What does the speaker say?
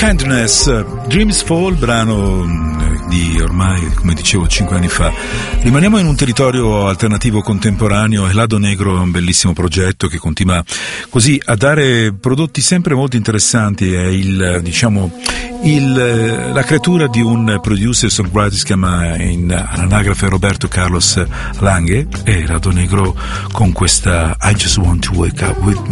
Kindness, Dreams Fall, brano di ormai, come dicevo, 5 anni fa. Rimaniamo in un territorio alternativo contemporaneo e Lado Negro è un bellissimo progetto che continua così a dare prodotti sempre molto interessanti. È la creatura di un producer songwriter, si chiama all'anagrafe Roberto Carlos Lange, e Lado Negro con questa I Just Want to Wake Up With